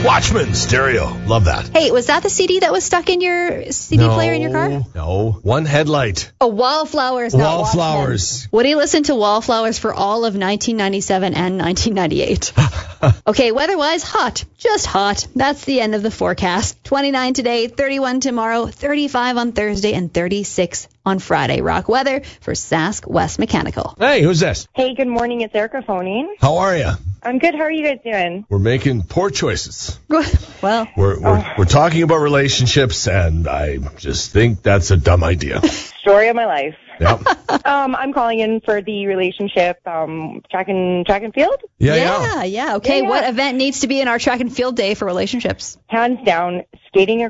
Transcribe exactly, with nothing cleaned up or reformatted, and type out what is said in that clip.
Watchman stereo. Love that. Hey, was that the C D that was stuck in your C D no, player in your car? No. One headlight. Oh, Wallflowers. not Wallflowers. Woody listened to Wallflowers for all of nineteen ninety-seven and nineteen ninety-eight. Okay, weather-wise, hot. Just hot. That's the end of the forecast. twenty-nine today, thirty-one tomorrow, thirty-five on Thursday, and thirty-six on Friday. Rock weather for Sask West Mechanical. Hey, who's this? Hey, good morning. It's Erica phoning. How are you? I'm good. How are you guys doing? We're making poor choices. Well, We're we're, Oh. we're talking about relationships, and I just think that's a dumb idea. Story of my life. Yep. Um, I'm calling in for the relationship um, track and track and field. Yeah, yeah. yeah, yeah. Okay, Yeah, yeah. what event needs to be in our track and field day for relationships? Hands down, skating